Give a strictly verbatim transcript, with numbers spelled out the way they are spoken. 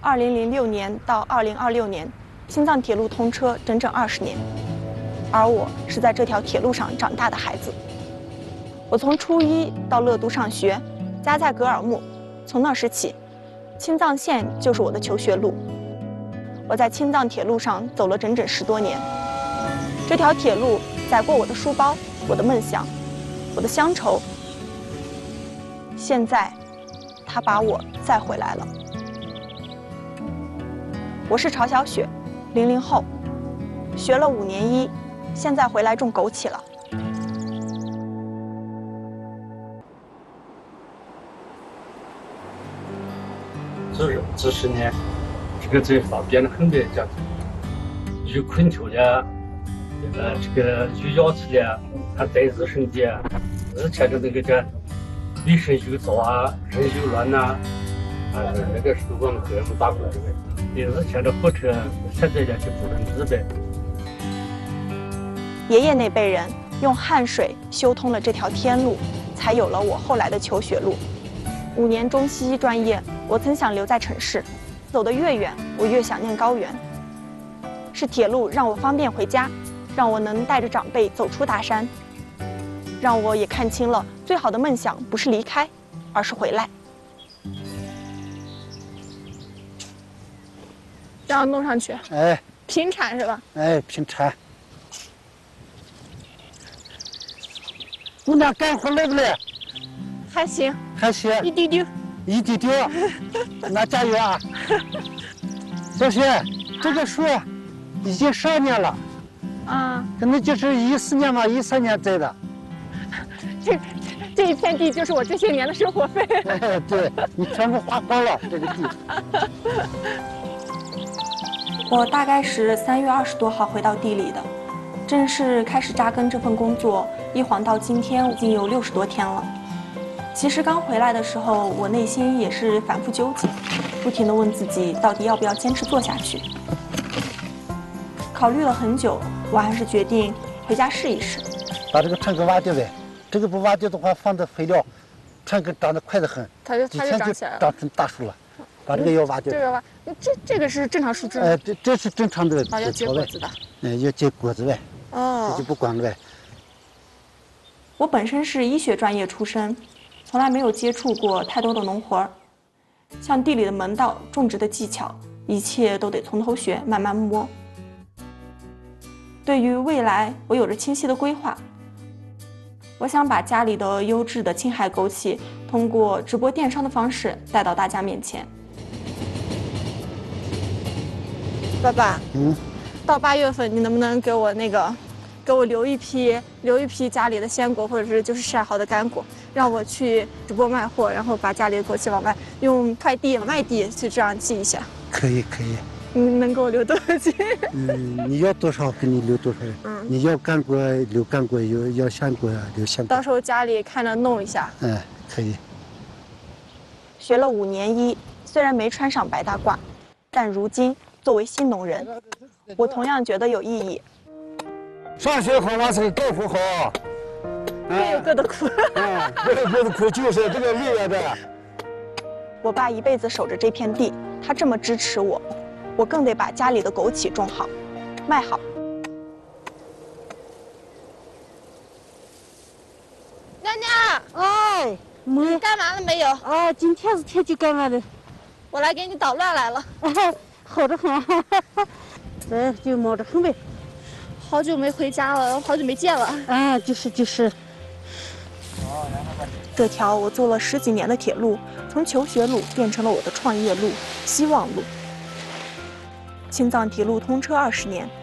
二零零六年到二零二六年，青藏铁路通车整整二十年，而我是在这条铁路上长大的孩子。我从初一到乐都上学，家在格尔木，从那时起，青藏线就是我的求学路。我在青藏铁路上走了整整十多年，这条铁路载过我的书包、我的梦想、我的乡愁。现在，它把我载回来了。我是曹小雪，零零后，学了五年医，现在回来种枸杞了。 这种知识呢，这个最方便的很的讲，有困头的，呃，这个有腰子的，还带日升的，日前的那个叫卫生有糟啊，人有乱呐，啊，那个是我们给我们打过来的。日前的火车现在也就不能自备。 爷爷那辈人用汗水修通了这条天路，才有了我后来的求学路。五年中西医专业，我曾想留在城市，走得越远，我越想念高原。是铁路让我方便回家，让我能带着长辈走出大山，让我也看清了最好的梦想不是离开，而是回来。这样弄上去， 哎， 平铲是吧？ 哎，平铲。姑娘干活累不累？ 还行， 还行， 一丢丢， 一丢丢。那加油啊！小雪，这个树已经十二年了， 啊， 可能就是一四年嘛，一三年栽的。 这这一片地就是我这些年的生活费。 哎，对，你全部花光了这个地。 我大概是三月二十多号回到地里的，正式开始扎根这份工作，一晃到今天已经有六十多天了。其实刚回来的时候，我内心也是反复纠结，不停地问自己到底要不要坚持做下去。考虑了很久，我还是决定回家试一试。 把这个串根挖掉呗，这个不挖掉的话，放的肥料，串根长得快得很， 它就它就长起来了， 长成大树了。把这个要挖掉。 这个挖，这这个是正常树枝。 哎，这这是正常的。 啊，要结果子的。 哎，要结果子呗。 哦。 这就不管了呗。 我本身是医学专业出身，从来没有接触过太多的农活儿，像地里的门道、种植的技巧，一切都得从头学，慢慢摸。对于未来，我有着清晰的规划。我想把家里的优质的青海枸杞，通过直播电商的方式带到大家面前。爸爸， 嗯， 到八月份你能不能给我那个，给我留一批，留一批家里的鲜果，或者是就是晒好的干果，让我去直播卖货，然后把家里的枸杞往外用快递、外地去这样寄一下。 可以，可以。 你能给我留多少斤？ 嗯，你要多少给你留多少。嗯，你要干果留干果，有要鲜果留鲜果。 到时候家里看着弄一下。 嗯，可以。 学了五年医，虽然没穿上白大褂，但如今作为新农人，我同样觉得有意义。 上学好，完事干活好。 各有各的苦。 嗯，各有各的苦，就是这个累的。 我爸一辈子守着这片地，他这么支持我，我更得把家里的枸杞种好，卖好。 娘娘， 哎，没干完了没有？ 啊，今天是天气干完的， 我来给你捣乱来了。 哎，好得很，哎，就忙着很呗。 好久没回家了，好久没见了。 啊，就是就是。 这条我做了十几年的铁路，从求学路变成了我的创业路、希望路。青藏铁路通车二十年，